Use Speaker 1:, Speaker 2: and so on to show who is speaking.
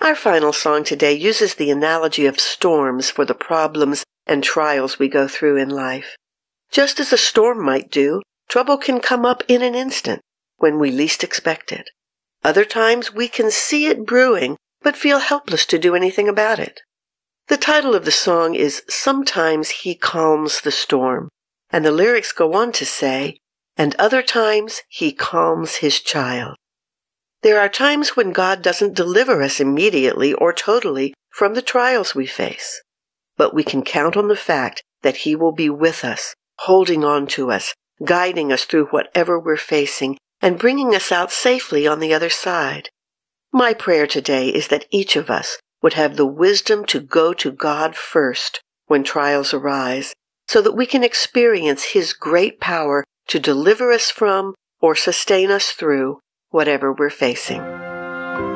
Speaker 1: Our final song today uses the analogy of storms for the problems and trials we go through in life. Just as a storm might do, trouble can come up in an instant when we least expect it. Other times we can see it brewing but feel helpless to do anything about it. The title of the song is Sometimes He Calms the Storm, and the lyrics go on to say, and other times He calms His child. There are times when God doesn't deliver us immediately or totally from the trials we face, but we can count on the fact that He will be with us, holding on to us, guiding us through whatever we're facing, and bringing us out safely on the other side. My prayer today is that each of us would have the wisdom to go to God first when trials arise, so that we can experience His great power to deliver us from or sustain us through whatever we're facing.